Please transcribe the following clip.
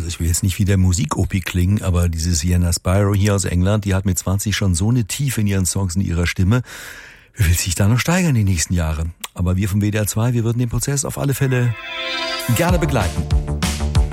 Also ich will jetzt nicht wie der Musik-Opi klingen, aber diese Sienna Spyro hier aus England, die hat mit 20 schon so eine Tiefe in ihren Songs, in ihrer Stimme. Wie will sich da noch steigern die nächsten Jahre? Aber wir vom WDR 2, wir würden den Prozess auf alle Fälle gerne begleiten.